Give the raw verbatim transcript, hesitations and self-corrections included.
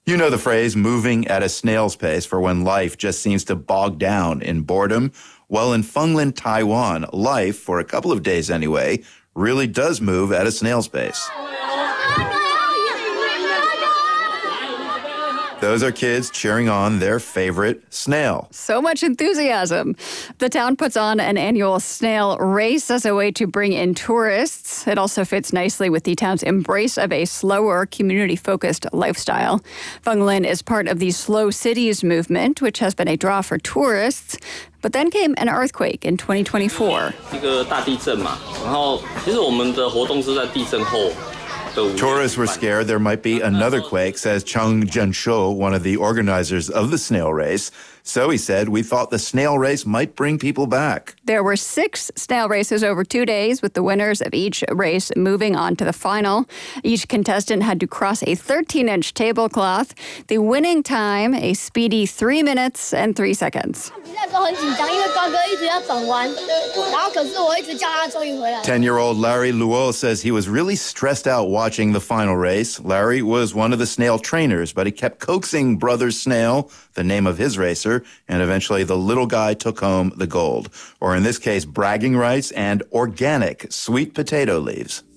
You know the phrase moving at a snail's pace for when life just seems to bog down in boredom. Well, in Fenglin, Taiwan, life, for a couple of days anyway, really does move at a snail's pace. Those are kids cheering on their favorite snail. So much enthusiasm. The town puts on an annual snail race as a way to bring in tourists. It also fits nicely with the town's embrace of a slower, community-focused lifestyle. Fenglin is part of the Slow Cities movement, which has been a draw for tourists. But then came an earthquake in twenty twenty-four. 一个大地震嘛，然后其实我们的活动是在地震后。 Tourists were scared there might be another quake, says Chung Jianshou, one of the organizers of the snail race. So he said, we thought the snail race might bring people back. There were six snail races over two days, with the winners of each race moving on to the final. Each contestant had to cross a thirteen-inch tablecloth. The winning time, a speedy three minutes and three seconds. ten-year-old Larry Luo says he was really stressed out watching the final race. Larry was one of the snail trainers, but he kept coaxing Brother Snail, the name of his racer, and eventually the little guy took home the gold. Or in this case, bragging rights and organic sweet potato leaves.